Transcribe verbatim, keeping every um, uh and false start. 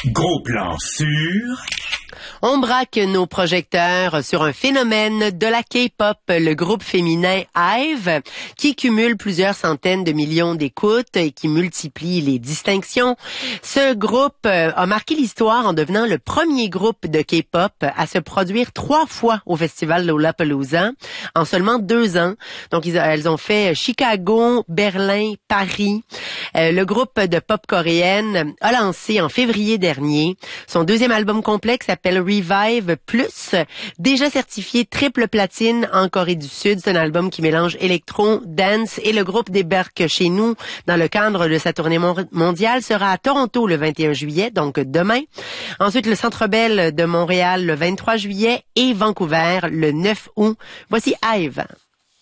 Gros plan sur... On braque nos projecteurs sur un phénomène de la K-pop, le groupe féminin IVE, qui cumule plusieurs centaines de millions d'écoutes et qui multiplie les distinctions. Ce groupe a marqué l'histoire en devenant le premier groupe de K-pop à se produire trois fois au festival Lollapalooza en seulement deux ans. Donc, ils, elles ont fait Chicago, Berlin, Paris. Euh, le groupe de pop coréenne a lancé en février dernier son deuxième album complet qui s'appelle Revive Plus, déjà certifié triple platine en Corée du Sud. C'est un album qui mélange électro, dance et le groupe débarque chez nous dans le cadre de sa tournée mondiale. Sera à Toronto le vingt et un juillet, donc demain. Ensuite, le Centre Bell de Montréal le vingt-trois juillet et Vancouver le neuf août. Voici IVE.